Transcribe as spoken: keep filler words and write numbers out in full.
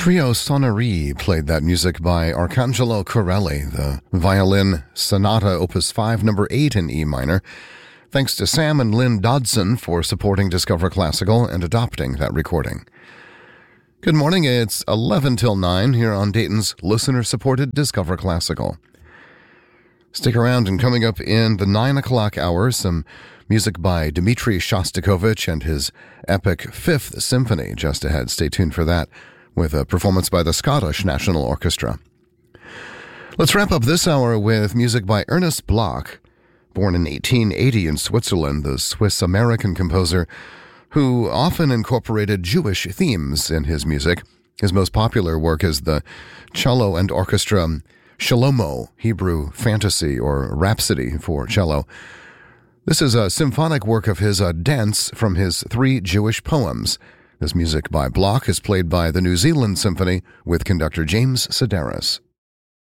Trio Sonnerie played that music by Arcangelo Corelli, the violin Sonata Opus five, number eight in E minor. Thanks to Sam and Lynn Dodson for supporting Discover Classical and adopting that recording. Good morning, it's eleven till nine here on Dayton's listener-supported Discover Classical. Stick around, and coming up in the nine o'clock hour, some music by Dmitri Shostakovich and his epic Fifth Symphony just ahead. Stay tuned for that, with a performance by the Scottish National Orchestra. Let's wrap up this hour with music by Ernest Bloch. Born in eighteen eighty in Switzerland, the Swiss-American composer who often incorporated Jewish themes in his music. His most popular work is the cello and orchestra Shlomo, Hebrew fantasy or rhapsody for cello. This is a symphonic work of his, a dance from his three Jewish poems. This music by Bloch is played by the New Zealand Symphony with conductor James Sedaris.